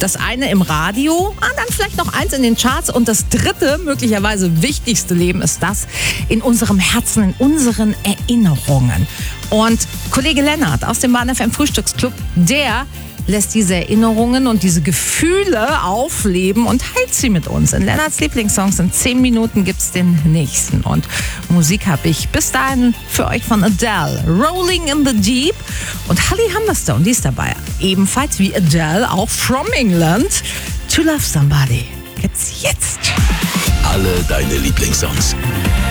Das eine im Radio, dann vielleicht noch eins in den Charts und das dritte, möglicherweise wichtigste Leben ist das in unserem Herzen, in unseren Erinnerungen. Und Kollege Lennart aus dem Bahn FM Frühstücksclub, der lässt diese Erinnerungen und diese Gefühle aufleben und heilt sie mit uns. In Lennarts Lieblingssongs in 10 Minuten gibt's den nächsten. Und Musik habe ich bis dahin für euch von Adele. Rolling in the Deep. Und Holly Humberstone, die ist dabei. Ebenfalls wie Adele, auch from England. To Love Somebody gibt's jetzt. Alle deine Lieblingssongs.